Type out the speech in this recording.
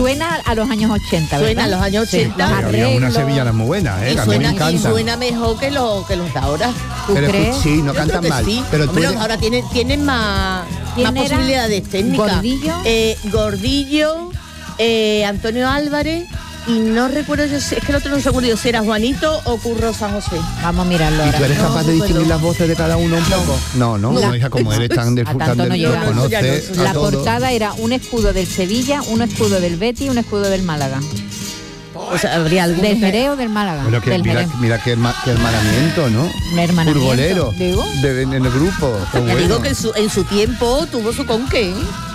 suena a los años 80, ¿verdad? Suena a los años 80. Sí, Había una sevillana muy buena, Y que a mí me suena, y encanta. suena mejor que los de ahora. ¿Tú Pero crees? sí, no Yo cantan creo que mal. sí. Pero tú Hombre, eres- ahora tienen más ¿Quién era? posibilidades técnicas. ¿Gordillo? Gordillo, Antonio Álvarez, y no recuerdo yo, es que el otro no seguro yo si era Juanito o Curro San José. Vamos a mirarlo ¿Y ahora. tú eres No, capaz de no distinguir puedo. las voces de cada uno un poco? No, hija, como eres tan del A tanto no llega. lo conoces No, a La todo. portada era un escudo del Sevilla, un escudo del Betis y un escudo del Málaga. O sea, habría algún Del Jerez o del Málaga. Bueno, que del mira, Jerez. mira qué hermanamiento, ¿no? Un hermanamiento, Furbolero digo. en el grupo. Qué Ya bueno. digo que en su tiempo tuvo su conque, ¿eh?